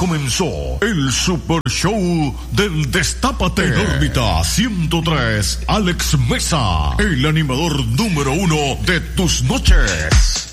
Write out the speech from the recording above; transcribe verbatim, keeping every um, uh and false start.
comenzó el Super Show del Destápate. En órbita ciento tres, Alex Mesa, el animador número uno de tus noches.